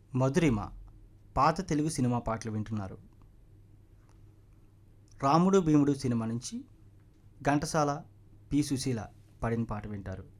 మధురిమ పాత తెలుగు సినిమా పాటలు వింటున్నారు. రాముడు భీముడు సినిమా నుంచి ఘంటసాల, పి సుశీల పాడిన పాట వింటారు.